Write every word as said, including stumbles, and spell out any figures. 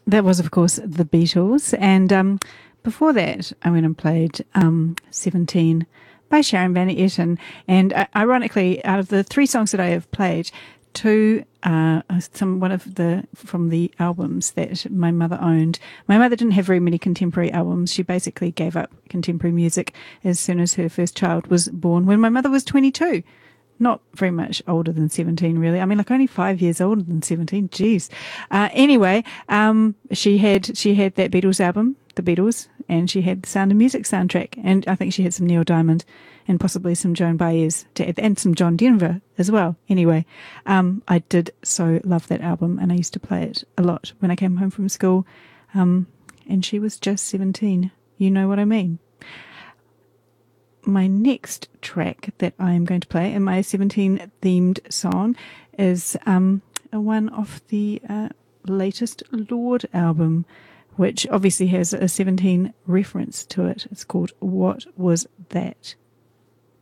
That was, of course, the Beatles. And um, before that, I went and played um, seventeen by Sharon Van Etten. And uh, ironically, out of the three songs that I have played, two uh, some one of the from the albums that my mother owned. My mother didn't have very many contemporary albums. She basically gave up contemporary music as soon as her first child was born, when my mother was twenty-two. Not very much older than seventeen, really. I mean, like only five years older than seventeen. Jeez. Uh, anyway, um, she had she had that Beatles album, The Beatles, and she had the Sound of Music soundtrack, and I think she had some Neil Diamond and possibly some Joan Baez to add, and some John Denver as well. Anyway, um, I did so love that album, and I used to play it a lot when I came home from school. Um, and she was just seventeen. You know what I mean? My next track that I'm going to play in my seventeen themed song is um, a one off the uh, latest Lorde album, which obviously has a seventeen reference to it. It's called What Was That?